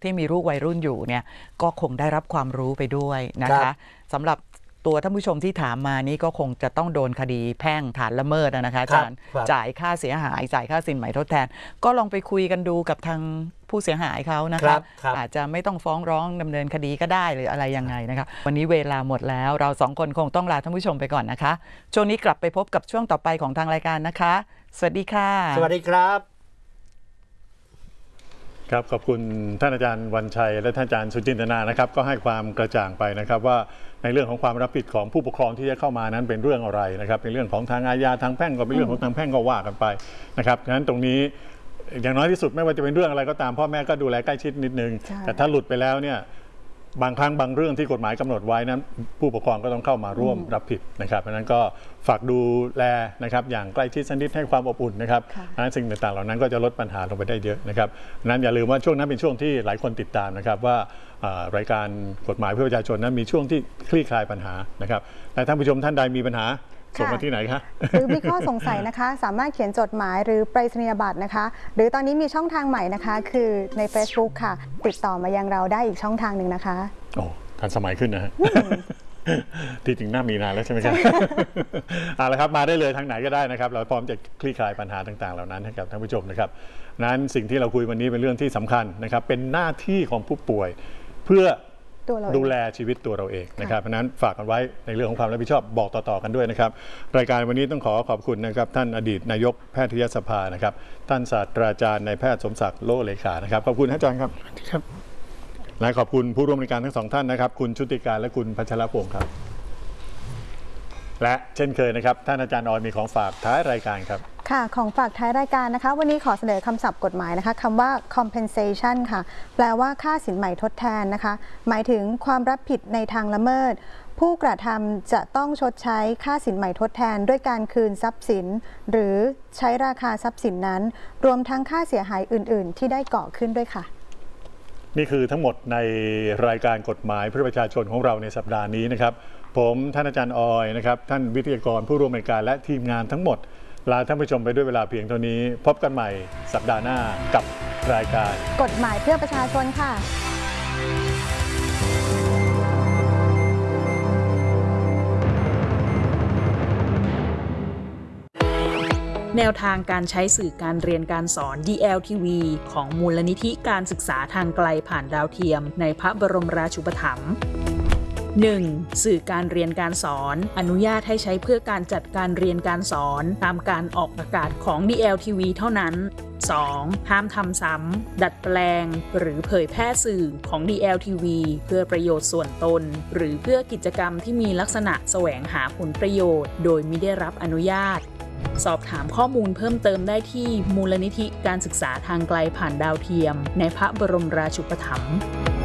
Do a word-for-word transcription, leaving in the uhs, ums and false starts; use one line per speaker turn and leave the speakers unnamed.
ที่มีลูกวัยรุ่นอยู่เนี่ยก็คงได้รับความรู้ไปด้วยนะคะสำหรับตัวท่านผู้ชมที่ถามมานี้ก็คงจะต้องโดนคดีแพ่งฐานละเมิดนะคะอาจารย์จ่ายค่าเสียหายจ่ายค่าสินไหมทดแทนก็ลองไปคุยกันดูกับทางผู้เสียหายเขานะคะอาจจะไม่ต้องฟ้องร้องดำเนินคดีก็ได้หรืออะไรยังไงนะคะวันนี้เวลาหมดแล้วเราสองคนคงต้องลาท่านผู้ชมไปก่อนนะคะช่วงนี้กลับไปพบกับช่วงต่อไปของทางรายการนะคะสวัสดีค่ะ
สวัสดีครับ
ครับขอบคุณท่านอาจารย์วันชัยและท่านอาจารย์สุจินตนานะครับก็ให้ความกระจ่างไปนะครับว่าในเรื่องของความรับผิดของผู้ปกครองที่จะเข้ามานั้นเป็นเรื่องอะไรนะครับเป็นเรื่องของทางอาญาทางแพ่งก็เป็นเรื่องของทางแพ่งก็ว่ากันไปนะครับฉะนั้นตรงนี้อย่างน้อยที่สุดไม่ว่าจะเป็นเรื่องอะไรก็ตามพ่อแม่ก็ดูแลใกล้ชิดนิดนึงแต่ถ้าหลุดไปแล้วเนี่ยบางครั้งบางเรื่องที่กฎหมายกำหนดไว้นั้นผู้ปกครองก็ต้องเข้ามาร่วมรับผิดนะครับเพราะนั้นก็ฝากดูแลนะครับอย่างใกล้ชิดสักนิดให้ความอบอุ่นนะครับเพราะนั้นสิ่งต่างๆเหล่านั้นก็จะลดปัญหาลงไปได้เยอะนะครับนั้นอย่าลืมว่าช่วงนั้นเป็นช่วงที่หลายคนติดตามนะครับว่ารายการกฎหมายเพื่อประชาชนนั้นมีช่วงที่คลี่คลายปัญหานะครับและท่านผู้ชมท่านใดมีปัญหาส่งมาที่ไหนคะ
หรือมีข้อสงสัยนะคะสามารถเขียนจดหมายหรือไปรษณียบัตรนะคะหรือตอนนี้มีช่องทางใหม่นะคะคือใน Facebook ค่ะติดต่อมายังเราได้อีกช่องทางหนึ่งนะคะ
โอ้ทันสมัยขึ้นนะฮะที่จริงน่ามีนานแล้วใช่ไหมครับเอาละครับมาได้เลยทางไหนก็ได้นะครับเราพร้อมจะคลี่คลายปัญหาต่างๆเหล่านั้นให้กับท่านผู้ชมนะครับนั้นสิ่งที่เราคุยวันนี้เป็นเรื่องที่สำคัญนะครับเป็นหน้าที่ของผู้ป่วยเพื่อดูแลชีวิตตัวเราเองนะครับเพราะนั้นฝากกันไว้ในเรื่องของความรับผิดชอบบอกต่อๆกันด้วยนะครับรายการวันนี้ต้องขอขอบคุณนะครับท่านอดีตนายกแพทยสภานะครับท่านศาสตราจารย์นายแพทย์สมศักดิ์โลเลขานะครับขอบคุณอาจารย์ครับครับและขอบคุณผู้ร่วมรายการทั้งสองท่านนะครับคุณชุติการและคุณพัชรพงศ์ครับและเช่นเคยนะครับท่านอาจารย์ออยมีของฝากท้ายรายการครับ
ค่ะของฝากท้ายรายการนะคะวันนี้ขอเสนอคำศัพท์กฎหมายนะคะคำว่า compensation ค่ะแปลว่าค่าสินไหมทดแทนนะคะหมายถึงความรับผิดในทางละเมิดผู้กระทำจะต้องชดใช้ค่าสินไหมทดแทนด้วยการคืนทรัพย์สินหรือใช้ราคาทรัพย์สินนั้นรวมทั้งค่าเสียหายอื่นๆที่ได้ก่อขึ้นด้วยค่ะ
นี่คือทั้งหมดในรายการกฎหมายเพื่อประชาชนของเราในสัปดาห์นี้นะครับผมท่านอาจารย์ออยนะครับท่านวิทยากรผู้ร่วมรายการและทีมงานทั้งหมดลาท่านผู้ชมไปด้วยเวลาเพียงเท่านี้พบกันใหม่สัปดาห์หน้ากับรายการ
กฎหมายเพื่อประชาชนค่ะ
แนวทางการใช้สื่อการเรียนการสอน ดี แอล ที วี ของมูลนิธิการศึกษาทางไกลผ่านดาวเทียมในพระบรมราชูปถัมภ์ หนึ่ง. สื่อการเรียนการสอนอนุญาตให้ใช้เพื่อการจัดการเรียนการสอนตามการออกอากาศของ ดี แอล ที วี เท่านั้น สอง. ห้ามทำซ้ำดัดแปลงหรือเผยแพร่สื่อของ ดี แอล ที วี เพื่อประโยชน์ส่วนตนหรือเพื่อกิจกรรมที่มีลักษณะแสวงหาผลประโยชน์โดยมิได้รับอนุญาตสอบถามข้อมูลเพิ่มเติมได้ที่มูลนิธิการศึกษาทางไกลผ่านดาวเทียมในพระบรมราชูปถัมภ์